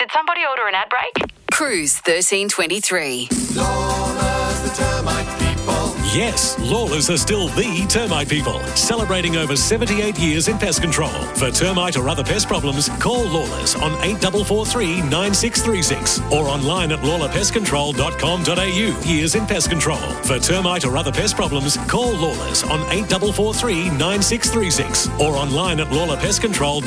Did somebody order an ad break? Cruise 1323. Lawless, the termite people. Yes, Lawless are still the termite people, celebrating over 78 years in pest control. For termite or other pest problems, call Lawless on 8443 9636 or online at lawlerpestcontrol.com.au. Years in pest control. For termite or other pest problems, call Lawless on 8443 9636 or online at lawlerpestcontrol.com.au.